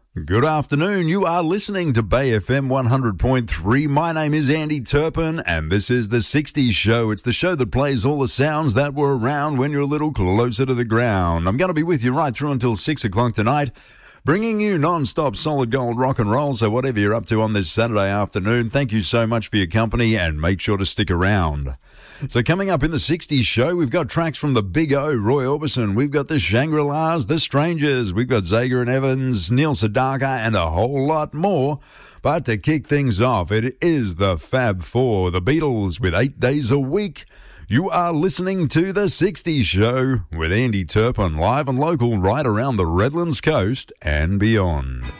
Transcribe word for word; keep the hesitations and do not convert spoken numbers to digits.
Good afternoon. You are listening to Bay F M one hundred point three. My name is Andy Turpin, and this is the sixties Show. It's the show that plays all the sounds that were around when you're a little closer to the ground. I'm going to be with you right through until six o'clock tonight, bringing you non-stop solid gold rock and roll. So whatever you're up to on this Saturday afternoon, thank you so much for your company, and make sure to stick around. So coming up in the sixties Show, we've got tracks from the Big O, Roy Orbison. We've got the Shangri-Las, the Strangers. We've got Zager and Evans, Neil Sedaka, and a whole lot more. But to kick things off, it is the Fab Four, the Beatles with Eight Days a Week. You are listening to the sixties Show with Andy Turpin, live and local right around the Redlands coast and beyond.